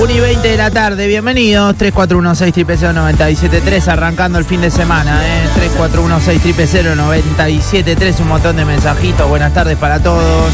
1:20 de la tarde, bienvenidos. 341-600-973, arrancando el fin de semana, 341-600-973, un montón de mensajitos. Buenas tardes para todos.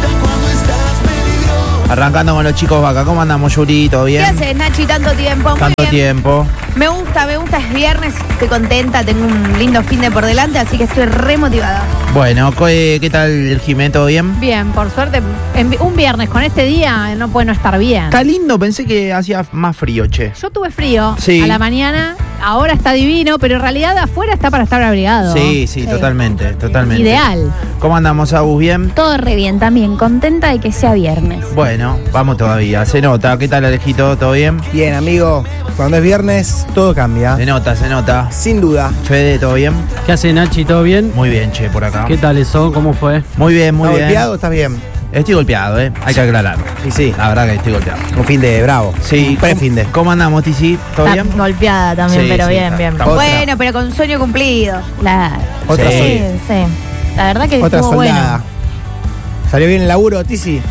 Arrancando con los chicos Vaca. ¿Cómo andamos, Yuri? ¿Todo bien? ¿Qué haces, Nachi? Tanto tiempo. Muy Tanto bien. tiempo. Me gusta, es viernes, estoy contenta, tengo un lindo fin de por delante, así que estoy re motivada. Bueno, ¿qué tal el Jimé? ¿Todo bien? Bien, por suerte, un viernes con este día no puede no estar bien. Está lindo, pensé que hacía más frío, che. Yo tuve frío Sí. a la mañana, ahora está divino, pero en realidad afuera está para estar abrigado. Sí, totalmente. Ideal. ¿Cómo andamos, Agus? ¿Bien? Todo re bien también, contenta de que sea viernes. Bueno, vamos todavía, se nota. ¿Qué tal, Alejito? ¿Todo bien? Bien, amigo, cuando es viernes todo cambia. Se nota. Sin duda. Fede, ¿todo bien? ¿Qué hace, Nachi? ¿Todo bien? Muy bien, che, por acá. ¿Qué tal eso? ¿Cómo fue? Muy bien, muy ¿Estás bien. golpeado o estás bien? Estoy golpeado, hay que aclararlo. Y sí, La verdad que estoy golpeado. un fin de bravo. Sí. Un pre-fin de. ¿Cómo andamos, Tizi? ¿Todo Está bien? golpeada también, Sí, pero sí, bien, está- bien. está- Otra. Bueno, pero con sueño cumplido. Claro. Otra Sí. Sí. La verdad que Otra estuvo soldada. bueno. ¿Salió bien el laburo, Tizi?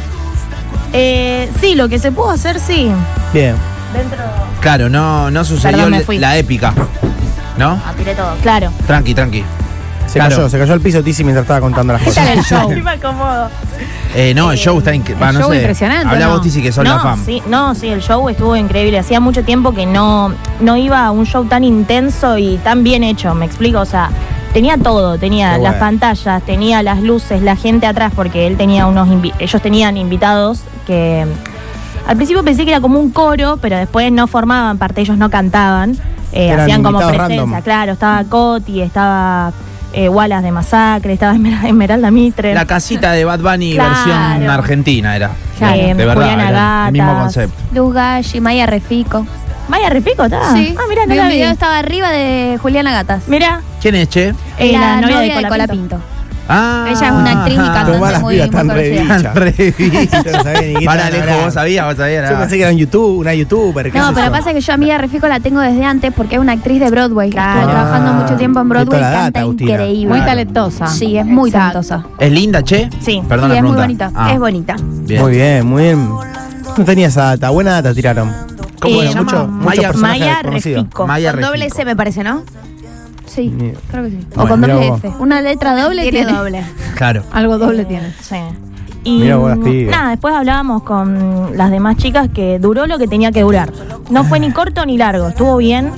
Sí, lo que se pudo hacer, sí. Bien. Dentro. Claro, no sucedió Perdón, me fui. la épica. ¿No? Tiré todo. Claro. Tranqui. Se Claro. cayó el piso Tizi mientras estaba contando las ¿Qué tal cosas. el show? Me acomodo. No, el show está increíble. No show sé. impresionante, Habla ¿no? vos, Tizi, que sos la fan. Sí, el show estuvo increíble. Hacía mucho tiempo que no iba a un show tan intenso y tan bien hecho, me explico. O sea, tenía todo, tenía Qué las bueno. pantallas, tenía las luces, la gente atrás, porque él tenía ellos tenían invitados que al principio pensé que era como un coro, pero después no formaban parte, ellos no cantaban, Eran hacían como invitados presencia, random. claro, estaba Coti, estaba Wallace de Masacre, estaba Esmeralda Mitre. La casita de Bad Bunny Claro. versión argentina era. Claro. De verdad, Juliana era el mismo Gatas. concepto. Luz Galli, Maya Refico. ¿Maya Refico está? Sí. Ah, mirá, no Vi la un vi. video, estaba arriba de Juliana Gatas. Mirá, ¿Quién es, che? la novia de Cola Colapinto. Pinto. Ah, Ella es una actriz y cantante Tomá las muy, pibas muy tan conocida. revistas. Tan revistas. Yo no sabía ni qué Para, estaban Alejo, hablando. vos sabías. Yo pensé que era una youtuber. ¿qué No, sé pero yo? pasa que yo a Mía Refico la tengo desde antes porque es una actriz de Broadway. Claro. Estuvo trabajando mucho tiempo en De Broadway y toda la canta data, Agustina. increíble. Muy Claro. talentosa. Sí, es muy Exacto. talentosa. ¿Es linda, che? Sí, Perdón sí, la es muy pregunta. bonita. Ah, Es bonita. bien. Muy bien, muy bien. No tenía esa data. Buena data tiraron. ¿Cómo Bueno, se llama? muchos Maya- personajes Maya conocidos. Refico. Maya Con doble Refico. C me parece, ¿no? Sí, Ni- creo que sí. Bueno, o con mirá doble vos. F. Una letra doble Tiene tiene. doble. Claro. Algo doble tiene. Sí. Y Mirá vos las pibas. nada, después hablábamos con las demás chicas que duró lo que tenía que durar. No fue ni corto ni largo, estuvo bien.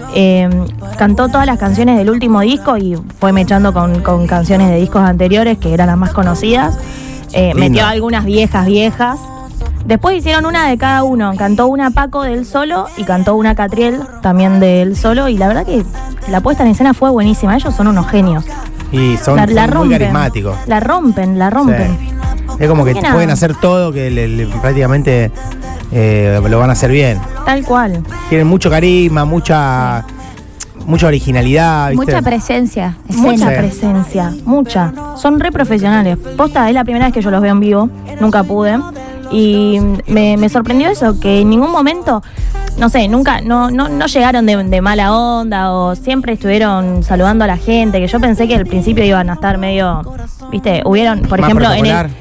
Cantó todas las canciones del último disco y fue mechando con canciones de discos anteriores que eran las más conocidas. Metió algunas viejas. Después hicieron una de cada uno. Cantó una Paco de él solo y cantó una Catriel también de él solo. Y la verdad que la puesta en escena fue buenísima. Ellos son unos genios. Y son, La son muy rompen. carismáticos. La rompen. Sí. Es como que Más que nada. pueden hacer todo, que prácticamente lo van a hacer bien. Tal cual. Tienen mucho carisma, mucha originalidad. ¿viste? Mucha presencia. escena. Mucha Sí. presencia. Mucha. Son re profesionales. Posta, es la primera vez que yo los veo en vivo. Nunca pude. Y me sorprendió eso, que en ningún momento, no sé, nunca, no llegaron de mala onda o siempre estuvieron saludando a la gente, que yo pensé que al principio iban a estar medio, viste, hubieron, por ¿Más ejemplo, protocolar?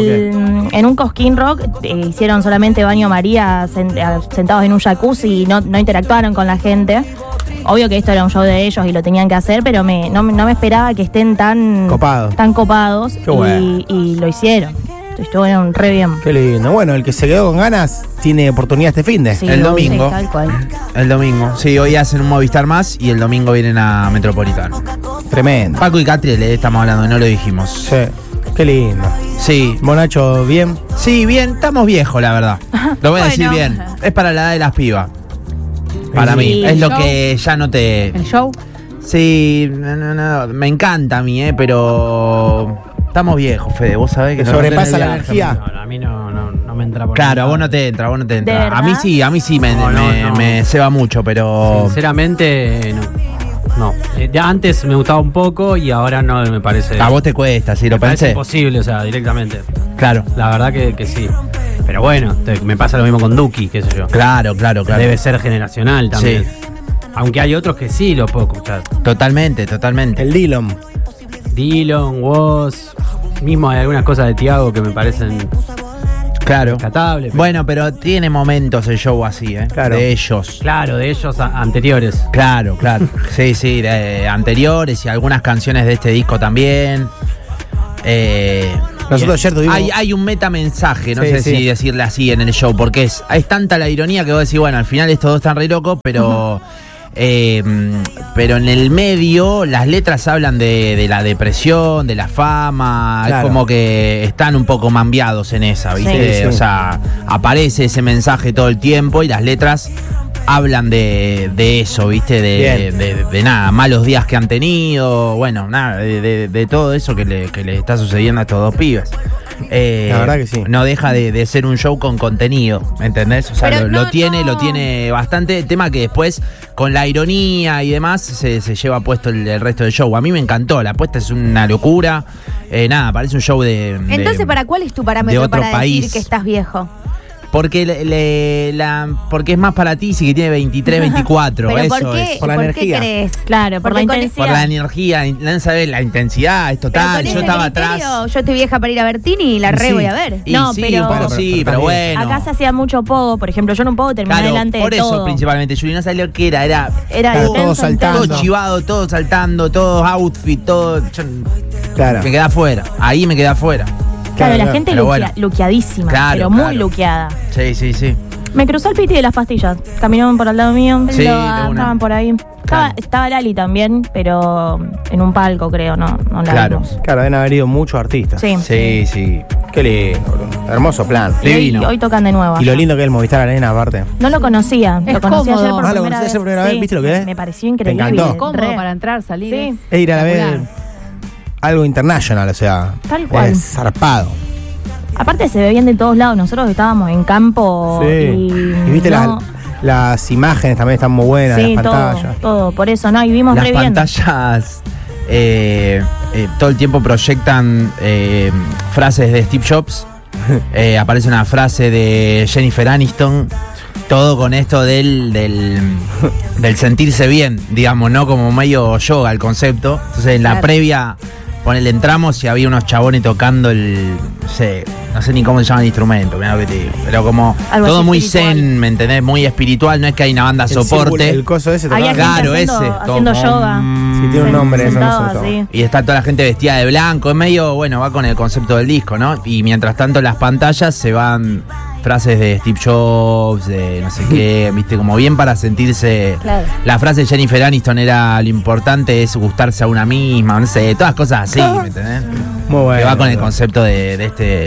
en un Cosquín Rock hicieron solamente baño María sentados en un jacuzzi y no interactuaron con la gente. Obvio que esto era un show de ellos y lo tenían que hacer, pero no me esperaba que estén tan copados Qué bueno. y lo hicieron. Estuvieron re bien. Qué lindo. Bueno, el que se quedó con ganas tiene oportunidad este fin de. Sí, El obvio, domingo. sí, tal cual. El domingo. Sí, hoy hacen un Movistar más y el domingo vienen a Metropolitano. Tremendo. Paco y Catriel, estamos hablando, no lo dijimos. Sí. Qué lindo. Sí. Bonacho, bien. Sí, bien, estamos viejos, la verdad. Lo voy a decir Bueno. bien. Es para la edad de las pibas. Para Sí. mí. Es lo ¿El que ya no te. El show. Sí, no, me encanta a mí, pero. Estamos viejos, Fede. Vos sabés que Te no sobrepasa tenés la viaje. energía. No, a mí no me entra por Claro, a ningún vos no lado. te entra, ¿De verdad? A mí sí me No. ceba mucho, pero. Sinceramente, no. Ya antes me gustaba un poco y ahora no me parece. A vos te cuesta, sí, lo me parece pensé. imposible, o sea, directamente. Claro, La verdad que sí. Pero bueno, me pasa lo mismo con Duki, qué sé yo. claro. Debe ser generacional también. Sí. Aunque hay otros que sí los puedo escuchar. Totalmente. El Dillon. Dillon, Woz. Mismo hay algunas cosas de Tiago que me parecen Claro. rescatable. pero- Bueno, pero tiene momentos el show así, ¿eh? Claro. De ellos. Claro, de ellos anteriores. Claro. Sí, de anteriores y algunas canciones de este disco también. Nosotros ayer tuvimos. Hay un metamensaje, no Sí, sé sí. si decirle así en el show, porque es tanta la ironía que vos decís, bueno, al final estos dos están re locos, pero en el medio las letras hablan de la depresión, de la fama, Claro. es como que están un poco mambiados en esa, ¿viste? Sí, sí. O sea, aparece ese mensaje todo el tiempo y las letras hablan de eso, ¿viste? Bien. De nada, malos días que han tenido, bueno, nada, de todo eso que le está sucediendo a estos dos pibes. La verdad que sí. No deja de ser un show con contenido, ¿entendés? O sea, Pero lo no, tiene no. bastante. Tema que después, con la ironía y demás, se lleva puesto el resto del show. A mí me encantó, la apuesta es una locura. Nada, parece un show de. Entonces, ¿para cuál es tu de parámetro otro para país. decir que estás viejo? Porque porque es más para ti si que tiene 23, 24. ¿Pero eso por qué, es. Por la ¿por qué energía. crees? Claro, por Porque la con intensidad. Por la energía, no sabes la intensidad, es Pero total. con Yo ese estaba criterio, atrás. Yo estoy vieja para ir a ver Tini y la re Sí. voy a ver. Y No, sí, pero- un poco Bueno, sí, pero pero también. bueno. Acá se hacía mucho pogo, por ejemplo, yo no puedo terminar Claro, delante por de eso todo. principalmente, Juli, no sabía lo que era Era Claro, intenso, todo saltando. todo chivado, todo saltando, todo outfit, todo. Yo Claro. me quedé afuera, ahí me quedé afuera. Claro, la Claro, gente pero bueno. luqueadísima, Claro, pero muy claro. luqueada. Sí. Me cruzó el piti de las pastillas. Caminaban por al lado mío. Sí, de una. Estaban por ahí. Claro. Estaba Lali también, pero en un palco, creo, no la Claro. vimos. Claro, deben haber ido muchos artistas. Sí. Sí. Qué lindo, boludo. Hermoso plan. Y hoy, Divino. hoy tocan de nuevo. Y lo lindo que es el Movistar Arena, aparte. No lo conocía. Es Lo conocí cómodo. ayer por Ah, ¿lo primera conocías vez. por primera vez? Sí, ¿Viste lo que es? Me pareció increíble. ¿Te encantó? Cómodo Re. para entrar, salir. Sí. Es ir a la vez Espectacular. algo international, o sea. Tal cual. Es zarpado. Aparte se ve bien de todos lados. Nosotros estábamos en campo Y viste no- las imágenes también están muy buenas, Sí, las todo, pantallas. todo. Por eso, no, y vimos Las re bien. pantallas todo el tiempo proyectan frases de Steve Jobs. Aparece una frase de Jennifer Aniston. Todo con esto del sentirse bien, digamos, ¿no? Como medio yoga el concepto. Entonces en la Claro. previa, ponele, entramos y había unos chabones tocando no sé ni cómo se llama el instrumento, mirá lo que te digo. Pero como Algo todo así muy espiritual. zen, ¿me entendés? Muy espiritual, no es que hay una banda El soporte. círculo, el coso ese Había tocaba. gente Claro, haciendo- ese. haciendo todo, yoga. Sí, tiene un nombre eso, Sentado no sé todo. así. Y está toda la gente vestida de blanco, es medio, bueno, va con el concepto del disco, ¿no? Y mientras tanto en las pantallas se van frases de Steve Jobs, de no sé qué, viste, como bien para sentirse. Claro. La frase de Jennifer Aniston era: lo importante es gustarse a una misma, no sé, todas cosas así, ¿me entendés? Muy bueno. Que va con el concepto de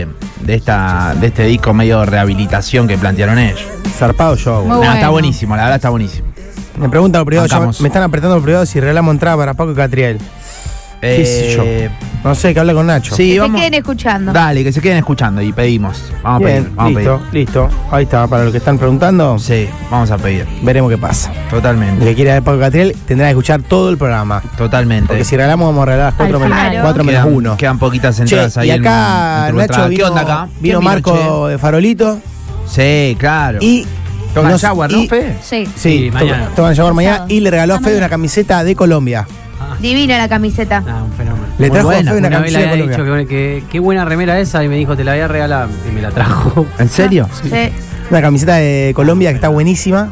este disco medio rehabilitación que plantearon ellos. Zarpado show. Muy Nada, está bueno. buenísimo, la verdad está buenísimo. Me preguntan por privado, ya Bancamos. me están apretando por privado si regalamos entrada para Paco y Catriel. ¿Qué sé yo? No sé, que habla con Nacho. Sí, Que se vamos. queden escuchando. Dale, que se queden escuchando y pedimos. Vamos a Bien, pedir, vamos a listo, pedir. listo. Ahí está, para los que están preguntando, Sí, vamos a pedir. veremos qué pasa. El Totalmente. que quiera ver Paco y Catriel tendrá que escuchar todo el programa. Totalmente. Porque si regalamos, vamos a regalar las 4 Al menos, final. 4 menos Quedan- 1. Quedan poquitas entradas ahí y en- acá en tu Nacho entrada. vino, ¿Qué onda acá? vino ¿Quién Marco de Farolito Sí, claro. y Tocan nos- Jaguar, ¿no, y- Fe? Sí. Sí, Sí, mañana. tocan Jaguar mañana Sábado. y le regaló a Fede una camiseta de Colombia. Divina la camiseta. Ah, un fenómeno. Le Muy trajo a buena. Fede una Una vez le camiseta de había Colombia. dicho que qué buena remera esa y me dijo te la voy a regalar y me la trajo. ¿En serio? Sí. Una camiseta de Colombia que está buenísima.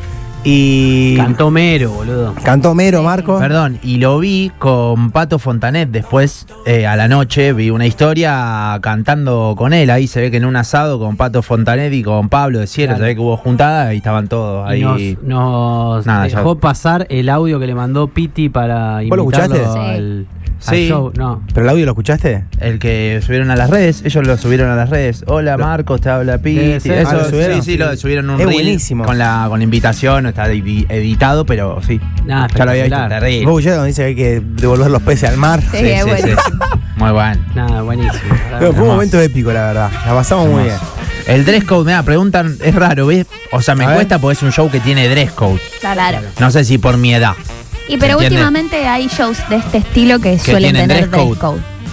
Y Cantó Mero, boludo. cantó Mero, Marco. Perdón, y lo vi con Pato Fontanet después, a la noche, vi una historia cantando con él, ahí se ve que en un asado con Pato Fontanet y con Pablo de Cielo, Claro. se ve que hubo juntada y estaban todos Y ahí. nos Nada, ya- dejó pasar el audio que le mandó Piti para ¿Vos lo invitarlo escuchaste? al Sí. show. No. ¿Pero el audio lo escuchaste? El que subieron a las redes, ellos lo subieron a las redes. Hola Marcos, te habla Piti. Debe ser. Eso, Ah, ¿lo subieron? sí, lo subieron un Es reel buenísimo. con la invitación, no está editado, pero sí. Nada, Ya lo había visto. espectacular. Terrible. ¿Vos escuchaste cuando dice que hay que devolver los peces al mar? Sí, es bueno. Muy bueno. Nada, buenísimo. Pero fue un Hermoso. momento épico, la verdad. La pasamos muy bien. El dress code, me preguntan, es raro, ¿ves? O sea, me A ver. cuesta porque es un show que tiene dress code. Claro. No sé si por mi edad. Y pero ¿Se entiende? últimamente hay shows de este estilo que suelen tienen tener dress code. dress code.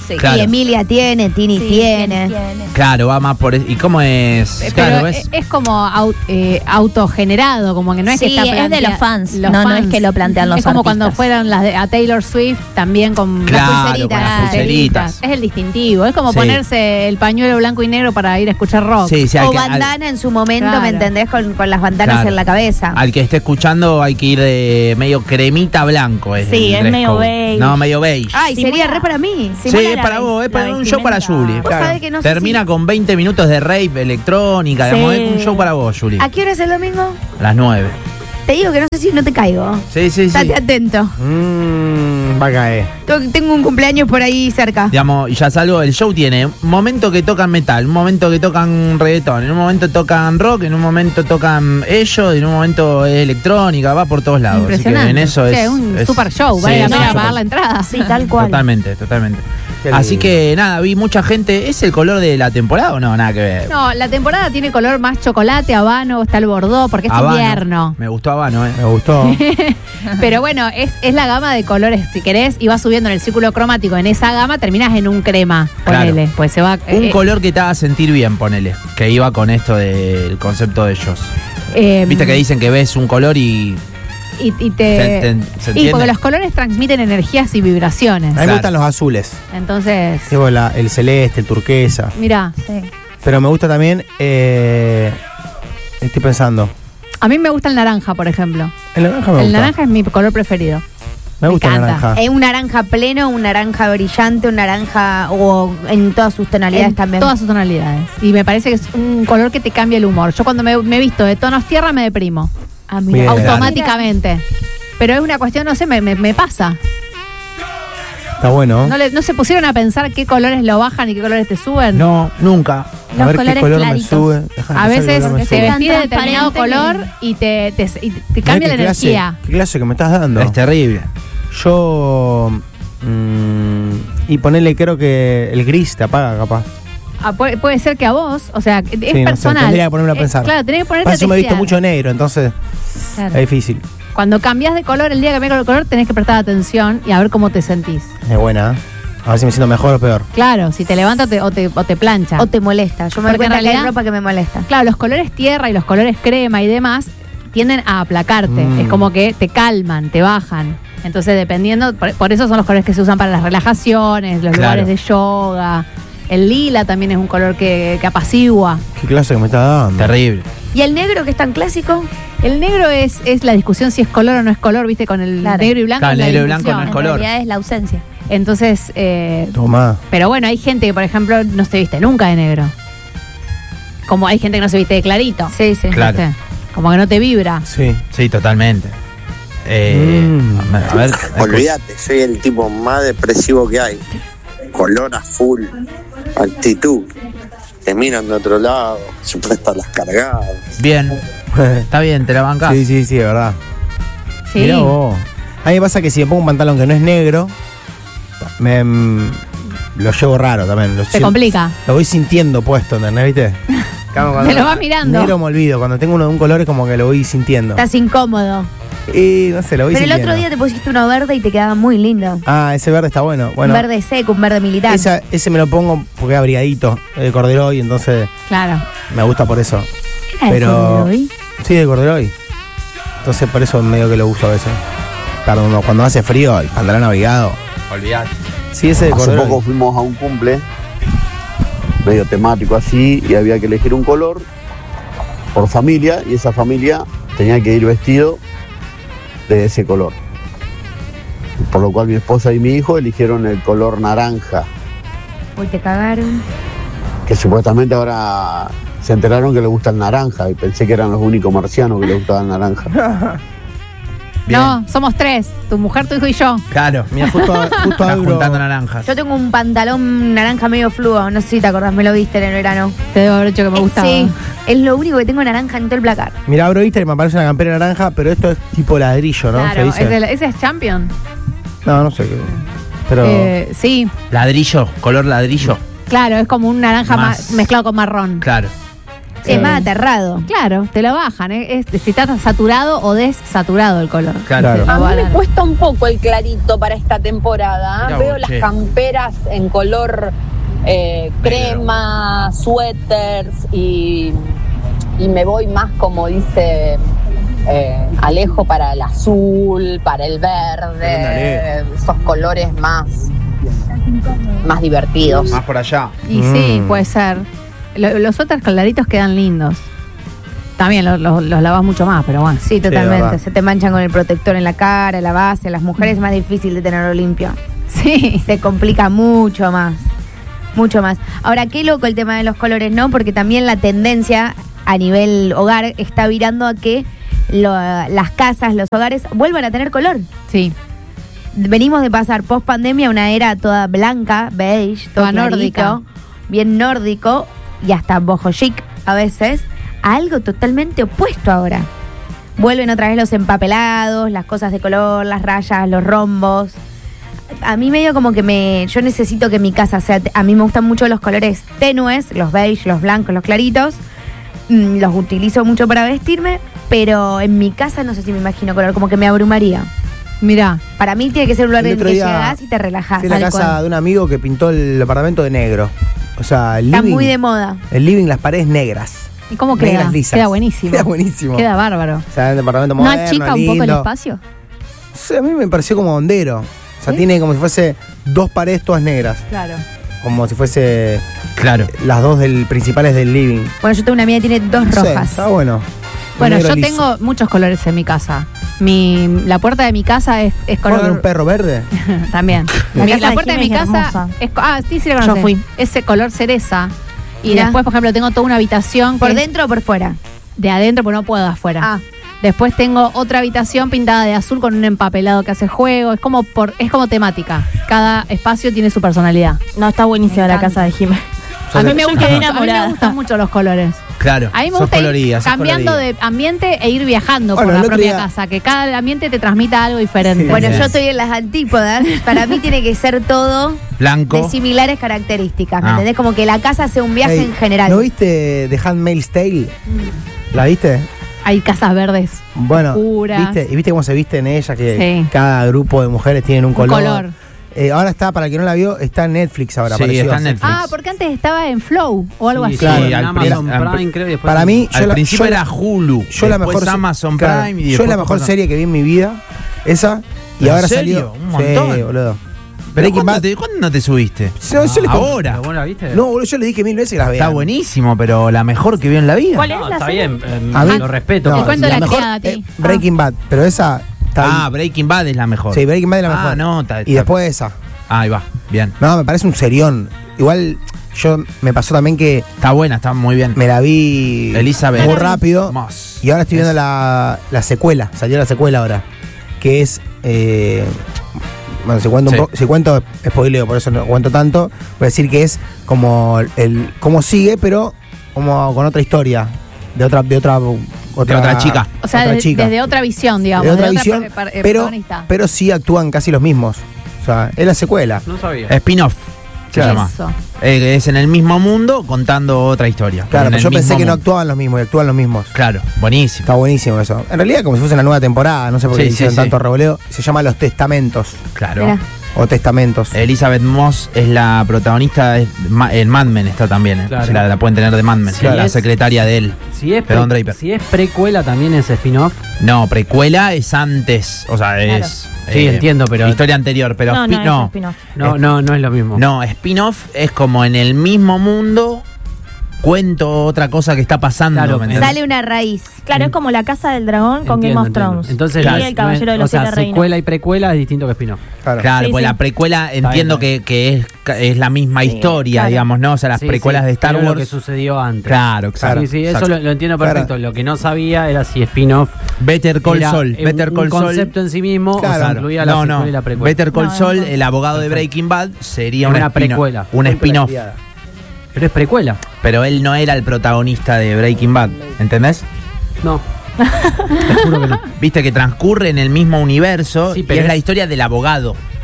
Sí. Claro. Y Emilia tiene, Tini Sí, tiene. Claro, va más por... ¿Y cómo es? Pero Claro, ¿ves? es como autogenerado, como que no es que Sí, está es de los fans. los No es fans. que lo plantean los Es como artistas. cuando fueron a Taylor Swift, también con Claro, las pulseritas. con las pulseritas. Es el distintivo. Es como Sí. ponerse el pañuelo blanco y negro para ir a escuchar rock. Sí, sí, O bandana en su momento, Claro. ¿me entendés? Con las bandanas Claro. en la cabeza. Al que esté escuchando hay que ir de medio cremita blanco. Sí, el es dress medio code. beige. No, medio beige. Ay, Simula- sería re para mí. Sí, simula es la para ves- vos, es para la un show para vestimenta. Julie. Vos sabés que no sé Termina si- con 20 minutos de rave electrónica, Sí. digamos, es un show para vos, Julie. ¿A qué hora es el domingo? A las 9. Te digo que no sé si no te caigo. Sí, sí, sí. Estate atento. Va a caer. Tengo un cumpleaños por ahí cerca. Digamos, y ya salgo, el show tiene un momento que tocan metal, un momento que tocan reggaetón, en un momento tocan rock, en un momento tocan ellos, en un momento es electrónica, va por todos lados. Así que Impresionante. en eso Sí, es un es- super show, vale sí, la es un pena show. pagar la entrada. Sí, tal cual. Totalmente, totalmente. Qué Así lindo. que nada, vi mucha gente. ¿Es el color de la temporada o no? Nada que ver. No, la temporada tiene color más chocolate, habano, está el bordó, porque es Habano. invierno. Me gustó Habano, Me gustó. Pero bueno, es la gama de colores, si querés, y vas subiendo en el círculo cromático. En esa gama terminas en un crema, ponele. Claro. Pues se va. Un color que te haga sentir bien, ponele. Que iba con esto del concepto de ellos. Viste que dicen que ves un color y Y ¿Se te. entiende? Y porque los colores transmiten energías y vibraciones. A mí Claro. me gustan los azules. Entonces, Tipo el celeste, el turquesa. mira, Pero me gusta también. Estoy pensando. a mí me gusta el naranja, por ejemplo. El naranja me El gusta. naranja es mi color preferido. me gusta el encanta. naranja. Es un naranja pleno, un naranja brillante, un naranja o en todas sus tonalidades En también. todas sus tonalidades. Y me parece que es un color que te cambia el humor. Yo cuando me he visto de tonos tierra me deprimo. Ah, mira. Bien. Automáticamente. Pero es una cuestión, no sé, me pasa. Está bueno. ¿No se pusieron a pensar qué colores lo bajan y qué colores te suben? no, nunca. A Los ver qué colores color claritos. me sube. Déjame A pensar qué veces color me se sube. vestía de Tan determinado transparente color y te cambia Mirá la qué clase- energía. ¿Qué clase que me estás dando? Es terrible. Yo. Y ponerle, creo que el gris te apaga, capaz. Ah, puede ser que a vos, o sea, es Sí, no sé, personal. tendría que ponerme a pensar. Claro, tenés que ponerte Pasa a que yo me he visto testear. mucho negro, entonces Claro. es difícil. Cuando cambias de color, el día que cambias de color, tenés que prestar atención y a ver cómo te sentís. Es buena. ¿Eh? A ver si me siento mejor o peor. Claro, si te levanta o te plancha. O te molesta. Yo me doy Porque en cuenta que hay realidad- ropa que me molesta. Claro, los colores tierra y los colores crema y demás tienden a aplacarte. Mm. Es como que te calman, te bajan. Entonces, dependiendo, por eso son los colores que se usan para las relajaciones, los Claro. lugares de yoga. El lila también es un color que apacigua. ¿Qué clase que me estás dando? Terrible. ¿Y el negro que es tan clásico? El negro es la discusión si es color o no es color, ¿viste? Con el Claro. negro y blanco. Claro, es la negro y blanco discusión. no es En color. realidad es la ausencia. Entonces, Tomá. pero bueno, hay gente que, por ejemplo, no se viste nunca de negro. Como hay gente que no se viste de clarito. Sí, sí. Claro. ¿viste? Como que no te vibra. Sí. Sí, totalmente. A ver. Olvídate, soy el tipo más depresivo que hay. Color azul, actitud. Te miran de otro lado, se prestan las cargadas. Bien. Está bien, te la bancás. Sí, sí, sí, de verdad. Sí. Mirá vos. A mí me pasa que si me pongo un pantalón que no es negro, lo llevo raro también. Te complica. Lo voy sintiendo puesto, ¿entendés? ¿Viste? Claro, cuando Te lo vas mirando. Negro me olvido. Cuando tengo uno de un color es como que lo voy sintiendo. Estás incómodo. Y no sé, lo voy Pero el sintiendo. otro día te pusiste uno verde y te quedaba muy lindo. Ah, ese verde está bueno. Bueno, Un verde seco, un verde militar. ese me lo pongo porque es abrigadito, de corderoy, entonces Claro. me gusta por eso. ¿Era de pero- corduroy? Sí, de corderoy. Entonces por eso medio que lo uso a veces. Claro, cuando hace frío, el pantalón abrigado. Olvidate. Sí, ese de Hace corderoy. poco fuimos a un cumple, medio temático así, y había que elegir un color por familia, y esa familia tenía que ir vestido de ese color. Por lo cual mi esposa y mi hijo eligieron el color naranja, Uy, te cagaron. que supuestamente ahora se enteraron que les gusta el naranja, y pensé que eran los únicos marcianos que les gustaba el naranja. Bien. No, somos tres. Tu mujer, tu hijo y yo. Claro. Mira, justo Estás abro. juntando naranjas. Yo tengo un pantalón naranja medio fluo. No sé si te acordás, me lo viste en el verano. Te debo haber dicho que me gustaba. Sí, es lo único que tengo naranja en todo el placar. Mira, abro Instagram y me aparece una campera naranja, pero esto es tipo ladrillo, ¿no? Claro, ¿Se dice? ese es Champion. No, no sé qué. Pero. Sí, Ladrillo, color ladrillo. claro, es como un naranja Más. mezclado con marrón. Claro. Es más aterrado. Claro, te lo bajan. Si está saturado o desaturado el color. Claro. Te lo A mí van me cuesta un poco el clarito para esta temporada. Mirá Veo vos, las che. camperas en color crema, suéteres y me voy más, como dice Alejo, para el azul, para el verde, esos colores más divertidos. Más por allá. Y sí, puede ser. Los suéteres claritos quedan lindos. También los lavas mucho más, pero bueno. Sí, totalmente. verdad. Se te manchan con el protector en la cara, la base. Las mujeres es más difícil de tenerlo limpio. Sí. Se complica mucho más. Mucho más. Ahora, qué loco el tema de los colores, ¿no? Porque también la tendencia a nivel hogar está virando a que las casas, los hogares vuelvan a tener color. Sí. Venimos de pasar post pandemia una era toda blanca, beige, Toda clarito, nórdica. bien nórdico y hasta boho chic a veces, a algo totalmente opuesto ahora. Vuelven otra vez los empapelados, las cosas de color, las rayas, los rombos. A mí medio como que yo necesito que mi casa sea, a mí me gustan mucho los colores tenues, los beige, los blancos, los claritos. Los utilizo mucho para vestirme, pero en mi casa no sé si me imagino color, como que me abrumaría. Mirá. Para mí tiene que ser un lugar El en el otro que día llegás y te relajás. Fui a la tal casa cual. de un amigo que pintó el apartamento de negro. O sea, el Está living, muy de moda. el living, las paredes negras. ¿Y cómo queda? Negras lisas. Queda buenísimo. Queda buenísimo. Queda bárbaro. O sea, un departamento ¿No moderno, achica un poco el lindo. espacio? Sí, a mí me pareció como hondero. O sea, tiene como si fuese dos paredes todas negras. Claro. Como si fuese Claro. las dos principales del living. Bueno, yo tengo una amiga que tiene dos No sé, rojas. está bueno. Bueno, Negro yo liso. tengo muchos colores en mi casa. La puerta de mi casa es ¿Bueno, color... un perro verde? También. La casa La de puerta de mi Jimmy es casa hermosa. sí la conocés. Yo fui. Ese color cereza. Y Mirá. después, por ejemplo, tengo toda una habitación ¿Por que es dentro o por fuera? de adentro, porque no puedo afuera. Ah. Después tengo otra habitación pintada de azul con un empapelado que hace juego. Es como temática. Cada espacio tiene su personalidad. No, está buenísima la casa de Jimé. A mí me Yo gustan quedé mucho, a mí me enamorada. gustan mucho los colores. Claro. A mí me sos gusta ir colorida, sos cambiando colorida. de ambiente e ir viajando Bueno, por la el otro propia día- casa. Que cada ambiente te transmita algo diferente. Sí. Bueno, Bien. yo estoy en las antípodas. Para mí tiene que ser todo Blanco. de similares características. ¿Me Ah. entendés? Como que la casa sea un viaje Ey, en general. ¿No viste The Handmaid's Tale? ¿La viste? Hay casas verdes. Bueno, Oscuras. ¿viste? ¿Y viste cómo se visten ellas? Que Sí. cada grupo de mujeres tienen un Un color. color. Ahora está, para el que no la vio, está en Netflix ahora. Sí, apareció. está en Netflix. Ah, porque antes estaba en Flow o algo Sí, así. Claro, sí, en al Amazon prin- Prime, creo, y después Para mí, Al principio era Hulu. yo la después mejor Amazon claro, Prime. Y yo después la mejor fue- serie que vi en mi vida, esa. Y ¿En ahora serio? salió. Un montón. Sí, boludo. ¿Pero Breaking Bad. ¿Cuándo no te subiste? No, yo le comp- Ahora. ¿Pero vos la viste? No, boludo, yo le dije 1000 veces que las vean. Está buenísimo, pero la mejor que vio en la vida. ¿Cuál es No, la está serie? bien, A mí- lo respeto. No, El cuento de la mejor criada, Ti. es Breaking Bad, pero esa está ahí. Breaking Bad es la mejor. Sí, Breaking Bad es la mejor. Ah, no, Y después esa. Ahí va, bien. No, me parece un serión. Igual yo me pasó también que Está buena, está muy bien. me la vi Elizabeth muy rápido. Moss. Y ahora estoy viendo la secuela. Salió la secuela ahora. Que es. Bueno, si cuento, Sí. si cuento spoileo, por eso no cuento tanto. Voy a decir que es como cómo sigue, pero como con otra historia. De otra chica. O sea, otra chica. desde otra visión, digamos. De otra de visión, pero, protagonista. pero sí actúan casi los mismos. O sea, es la secuela. No sabía. Spin-off. Se llama. Eso. Es en el mismo mundo contando otra historia. Claro, en pero el yo pensé mismo que no mundo. actuaban los mismos y actúan los mismos. Claro, buenísimo. Está buenísimo eso. En realidad, como si fuese una nueva temporada, no sé por qué Sí, sí, hicieron sí. tanto revoleo. Se llama Los Testamentos. Claro. Mirá. O Testamentos. Elizabeth Moss es la protagonista, en Mad Men está también. Claro. Se la pueden tener de Mad Men. Sí, la es- secretaria de él. Si es, Perdón, Draper. si es precuela, también es spin-off. No, precuela es antes. O sea, es. Sí, entiendo, pero- Historia anterior, pero. No, no, no. es spin-off. No es lo mismo. No, spin-off es como en el mismo mundo. Cuento otra cosa que está pasando. Claro, ¿me entendés? Sale una raíz. Claro, es como la casa del dragón con Game of Thrones. Entonces, y el caballero de los o sea, siete reinos. secuela y precuela es distinto que spin-off. Claro. Claro, Sí, pues sí. la precuela entiendo bien, está que es la misma Sí, historia, claro. digamos, ¿no? O sea, las Sí, precuelas sí, de Star pero Wars. lo que sucedió antes. Claro, exacto. Sí, sí, exacto. eso lo entiendo perfecto. Claro. Lo que no sabía era si spin-off Better Call era Saul. Better un Call Saul. concepto en sí mismo Claro. o se incluía la No, secuela no. y la precuela. Better Call No, Saul, no. el abogado de Perfecto. Breaking Bad, sería Una una precuela. Un spin-off. Pero es precuela. Pero él no era el protagonista de Breaking Bad, ¿entendés? No. Te juro que no. Viste que transcurre en el mismo universo Sí, y pero es la es- historia del abogado.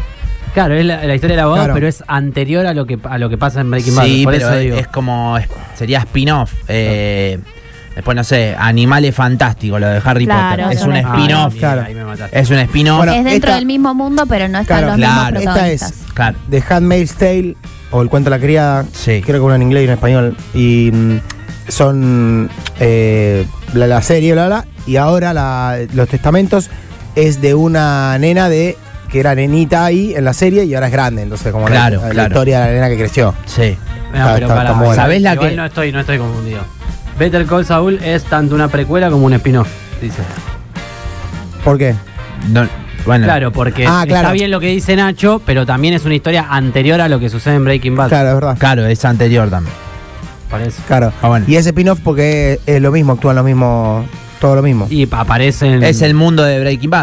Claro, es la historia del abogado, Claro. pero es anterior a lo que pasa en Breaking Bad. Sí, Por pero eso digo. es como. Sería spin-off. Después, no sé, Animales Fantásticos, lo de Harry Claro, Potter. Es es un un spin-off. Claro. Ahí me mataste. Es un spin-off. Bueno, es dentro esta- del mismo mundo, pero no están Claro, los mismos claro, esta protagonistas. es Claro. The Handmaid's Tale o El cuento de la criada. Sí. Creo que una en inglés y una en español. Y son la serie, bla, bla. Y ahora los testamentos es de una nena que era nenita ahí en la serie y ahora es grande. Entonces, como Claro, la claro. historia de la nena que creció. Sí. No, pero pará, buena. ¿Sabés la igual que- no estoy confundido. Better Call Saul es tanto una precuela como un spin-off, dice. ¿Por qué? No, bueno, Claro, porque Ah, claro. está bien lo que dice Nacho, pero también es una historia anterior a lo que sucede en Breaking Bad. Claro, es verdad. claro, es anterior también. Parece. Claro. Ah, bueno. Y ese spin-off porque es lo mismo, actúan lo mismo, todo lo mismo. Y aparecen. Es el mundo de Breaking Bad.